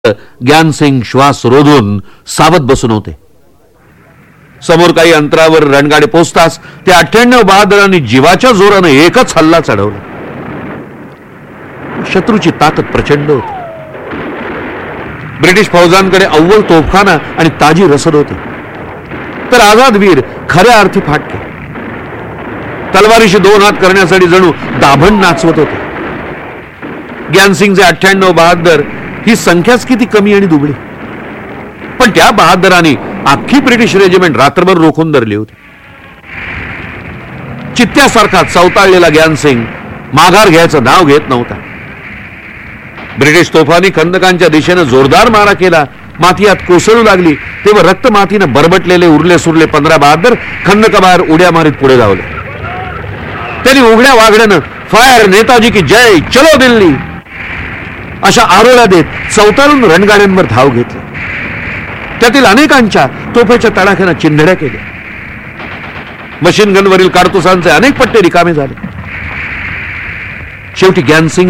ज्ञानसिंग श्वास रोधून सावध बसून होते. समोर काही अंतरावर रणगाडे पोचताच त्या 98 बहादरांनी जीवाच्या जोराने एकच हल्ला चढवला. शत्रूची ताकद प्रचंड होती. ब्रिटिश फौजांकडे अव्वल तोफखाना आणि ताजी रसद होती, तर आझाद वीर खऱ्या अर्थी फाटके. तलवारीशी 2 हात करण्यासाठी जणू दाभण नाचवत होते. ज्ञानसिंगचे 98 बहादर ही संख्याच किती कमी आणि दुबळी, पण त्या बहादरांनी अख्खी ब्रिटिश रेजिमेंट रात्रभर रोखून धरली होती. चित्त्यासारखा चवताळलेला ज्ञानसिंग माघार घ्यायचं नाव घेत नव्हता. ब्रिटिश तोफांनी खंदकांच्या दिशेने जोरदार मारा केला. माती आत कोसळू लागली तेव्हा रक्तमातीनं बरबटलेले उरले सुरले 15 बहादर खंदकाबाहेर उड्या मारीत पुढे धावले. त्यांनी उघड्या वाघड्यानं फायर नेताजी की जय, चलो दिल्ली अशा आरोळ्या देत चौतारून रणगाड्यांवर धाव घेतली. त्यातील अनेकांच्या तोफेच्या तडाख्यानं चिंधड्या केल्या. मशीन गनवरील कारतुसांचे अनेक पट्टे रिकामे झाले. शेवटी ज्ञानसिंग